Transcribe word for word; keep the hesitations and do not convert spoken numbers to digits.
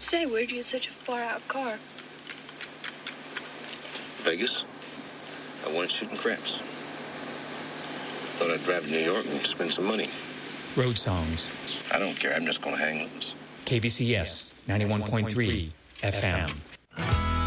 Say, where'd you get such a far-out car? Vegas. I wanted shooting craps. Thought I'd drive to New York and spend some money. Road songs. I don't care. I'm just going to hang loose. K B C S ninety-one point three F M.